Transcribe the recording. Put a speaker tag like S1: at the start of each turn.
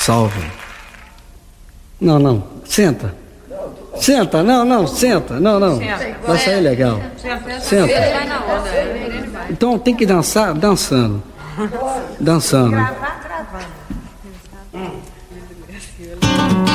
S1: Salve. Não, senta. Senta, não, senta. Não. Vai sair legal. Senta. Então tem que dançar dançando.